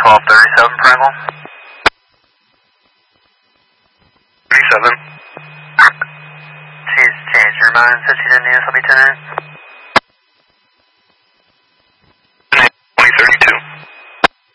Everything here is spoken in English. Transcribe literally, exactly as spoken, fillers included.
twelve thirty-seven, Pringle. thirty-seven. Change, change your mind, fifteen Indians, I'll be ten in.